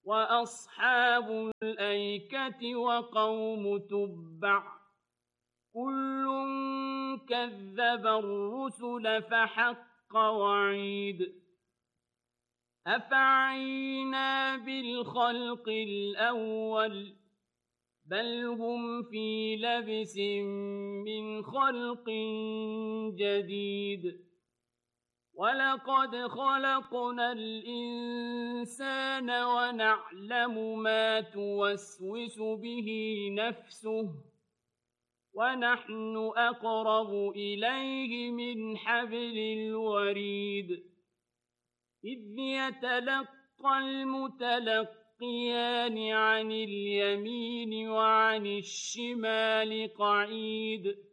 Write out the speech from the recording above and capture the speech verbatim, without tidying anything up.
وأصحاب الأيكة وقوم تبع كل كذب الرسل فحق وعيد أفعينا بالخلق الأول بل هم في لبس من خلق جديد ولقد خلقنا الإنسان ونعلم ما توسوس به نفسه ونحن أقرب إليه من حبل الوريد إذ يتلقى المتلقيان عن اليمين وعن الشمال قعيد